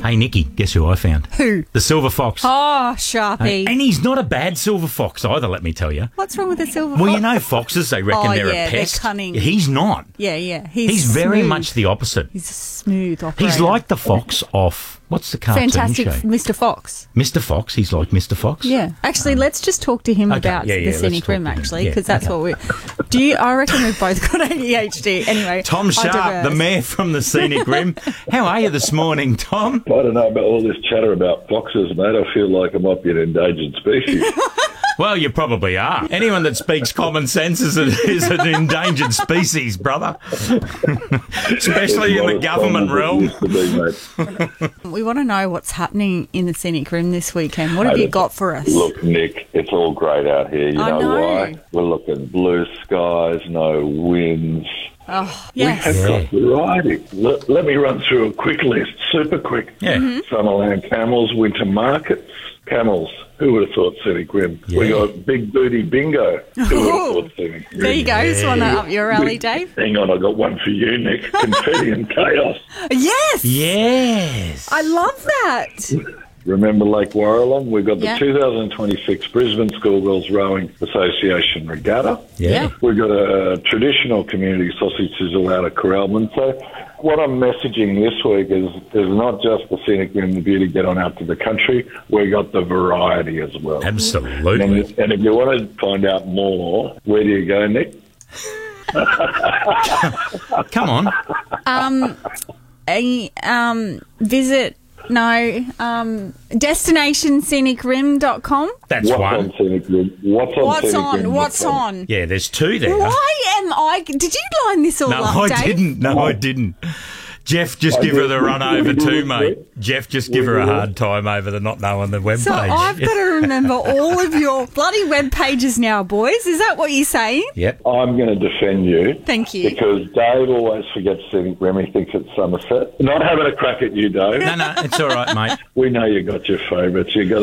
Hey, Nikki, guess who I found? Who? The silver fox. Oh, Sharpie. And he's not a bad silver fox either, let me tell you. What's wrong with the silver Well, fox? you know foxes, they reckon they're a pest. They're cunning. He's not. Yeah. He's very smooth. much the opposite. He's a smooth operator. He's like the fox off, what's the cartoon Fantastic show? Mr. Fox. Mr. Fox, he's like Mr. Fox. Yeah. Actually, let's just talk to him Okay, about yeah, the let's Scenic talk Rim, to him. actually, Yeah, because that's what we... I reckon we've both got ADHD. Anyway. Tom Sharp, the mayor from the Scenic Rim. How are you this morning, Tom? I don't know about all this chatter about foxes, mate. I feel like I might be an endangered species. Well, you probably are. Anyone that speaks common sense is an endangered species, brother. Especially in the government realm. We want to know what's happening in the Scenic Rim this weekend. What have you got for us? Look, Nick, it's all great out here. You know why? We're looking blue skies, no winds. Oh, We yes. have got variety. Let me run through a quick list, super quick. Yeah. Summerland camels, winter markets, camels. Who would have thought Scenic Rim? Yeah. We got Big Booty Bingo. Who would have thought Scenic Rim? There you go. This one up your alley, Dave. Hang on, I got one for you, Nick. Confetti and chaos. Yes. Yes. I love that. Remember Lake Warralum? We've got the Yeah. 2026 Brisbane Schoolgirls Rowing Association Regatta. Yeah. We've got a traditional community sausage sizzle out of Corralman. So what I'm messaging this week is not just the Scenic Rim, the beauty, get on out to the country. We've got the variety as well. Absolutely. And if you want to find out more, where do you go, Nick? Come on. Visit... DestinationScenicRim.com. That's What's one. on Scenic Rim? What's on? Yeah, there's two there. Why am I... Did you line this all No, up, I Dave? didn't. No, I didn't. Jeff just give her the run over too, mate. Jeff just give her a hard time over the not knowing the webpage. So I've got to remember all of your bloody web pages now, boys. Is that what you're saying? Yep. I'm going to defend you. Thank you. Because Dave always forgets Scenic Rim. He thinks it's Somerset. Not having a crack at you, Dave. No, it's all right, mate. We know you got your favourites. You got